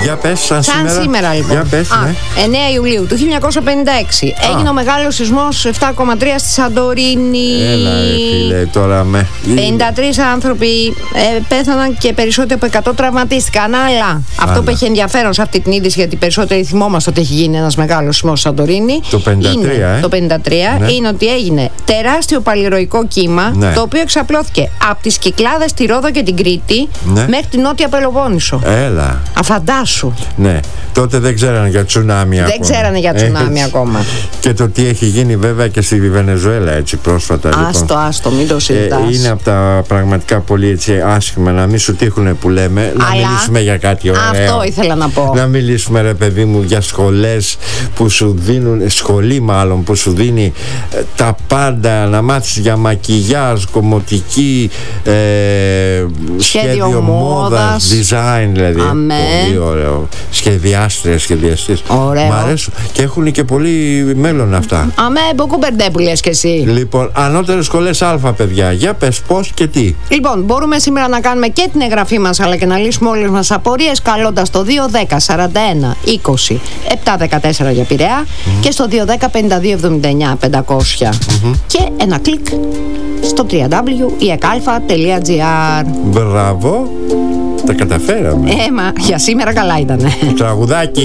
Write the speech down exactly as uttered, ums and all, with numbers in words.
Για πες, σαν, σαν σήμερα. σήμερα λοιπόν. Για πες, Α, ναι. εννέα Ιουλίου του χίλια εννιακόσια πενήντα έξι Α. έγινε ο μεγάλος σεισμός επτά κόμμα τρία στη Σαντορίνη. Έλα ρε φίλε, τώρα με... πενήντα τρεις άνθρωποι ε, πέθαναν και περισσότεροι από εκατό τραυματίστηκαν. Αλλά Άλλα. αυτό που έχει ενδιαφέρον σε αυτή την είδηση, γιατί περισσότεροι θυμόμαστε ότι έχει γίνει ένας μεγάλος σεισμός στη Σαντορίνη. Το πενήντα τρία, είναι, ε. το πενήντα τρία Ναι. είναι ότι έγινε τεράστιο παλιροϊκό κύμα, Ναι. το οποίο εξαπλώθηκε από τις Κυκλάδες, στη Ρόδο και την Κρήτη, Ναι. μέχρι την Νότια Πελοπόννησο. Έλα. Αφαντάσου. Ναι, τότε δεν ξέρανε για τσουνάμι Δεν ακόμα. ξέρανε για τσουνάμι Έτσι. ακόμα. Και το τι έχει γίνει βέβαια και στη Βενεζουέλα έτσι πρόσφατα. Άστο, λοιπόν. άστο, μην το Ε, συζητάς. είναι από τα πραγματικά πολύ έτσι άσχημα, να μην σου τύχουν που λέμε. Να Αλλά μιλήσουμε για κάτι ωραίο. αυτό ήθελα να πω. Να μιλήσουμε ρε παιδί μου για σχολές που σου δίνουν, σχολή μάλλον που σου δίνει ε, τα πάντα, να μάθεις για μακιγιάζ, κομμωτική, ε, σχέδιο μόδας. μόδας, design δηλαδή. Αμέ. Πολύ ωραίο. Σχεδιάστρια, σχεδιαστής. Ωραίο. Μ' αρέσουν. Και έχουν και πολύ μέλλον αυτά. Αμέ, μποκού μπερντέ που λες και εσύ. Λοιπόν, ανώτερες σχολές Α, παιδιά. Για πες πώς και τι. Λοιπόν, μπορούμε σήμερα να κάνουμε και την εγγραφή μας αλλά και να λύσουμε όλες μας τις απορίες καλώντας το δύο δέκα σαράντα ένα είκοσι επτά δεκατέσσερα για Πειραιά και στο δύο δέκα πενήντα δύο εβδομήντα εννιά πεντακόσια και ένα κλικ στο double-u double-u double-u τελεία η εκ α τελεία τζι άρ. Μπράβο. Τα καταφέραμε. Ε, μα για σήμερα καλά ήτανε. Τραγουδάκι.